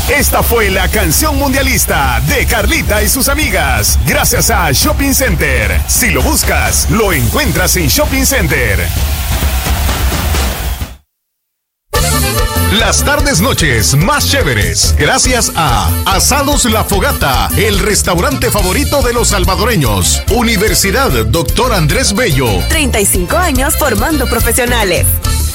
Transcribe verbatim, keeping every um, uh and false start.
Esta fue la canción mundialista de Carlita y sus amigas, gracias a Shopping Center. Si lo buscas, lo encuentras en Shopping Center. Las tardes noches más chéveres, gracias a Asados La Fogata, el restaurante favorito de los salvadoreños. Universidad Doctor Andrés Bello. treinta y cinco años formando profesionales.